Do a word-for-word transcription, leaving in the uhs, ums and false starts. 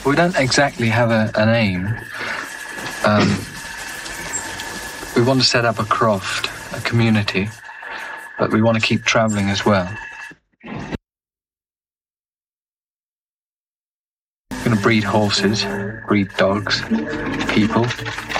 We don't exactly have a, an aim. Um, we want to set up a croft, a community, but we want to keep travelling as well. We're going to breed horses, breed dogs, people,